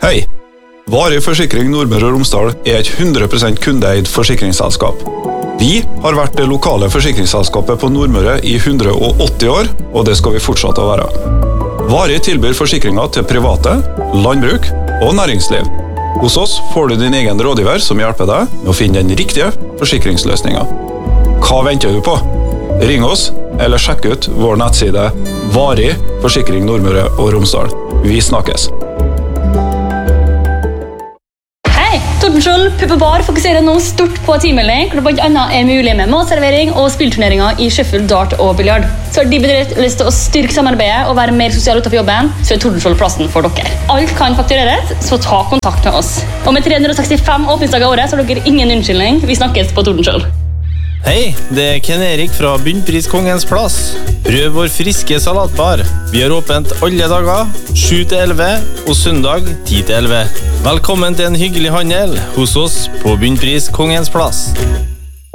Hei! Varig Forsikring Nordmøre og Romsdal et 100% kundeeid forsikringsselskap. Vi har vært det lokale forsikringsselskapet på Nordmøre i 180 år, og det skal vi fortsette å være. Varig tilbyr forsikringer til private, landbruk og næringsliv. Hos oss får du din egen rådgiver som hjelper deg med å finne den riktige forsikringsløsningen. Hva venter du på? Ring oss, eller sjekk ut vår nettside Varig Forsikring Nordmøre og Romsdal. Vi snakkes! Tordenskjold Pub & Bar fokuserer nå stort på teammelding, hvor det blant annet er mulig med matservering og spillturneringer i shuffle, dart og biljard. Så har de bedrift lyst til å styrke samarbeidet og være mer sosial utenfor jobben, så er Tordenskjold plassen for dere. Alt kan faktureres, så ta kontakt med oss. Og med 365 åpningsdager i året, så har dere ingen unnskyldning. Vi snakkes på Tordenskjold. Hei, det er Ken Erik fra Bunnpris Kongens Plass. Prøv vår friske salatbar. Vi har åpent alle dager, 7-11 og søndag 10-11. Velkommen til en hyggelig handel hos oss på Bunnpris Kongens Plass.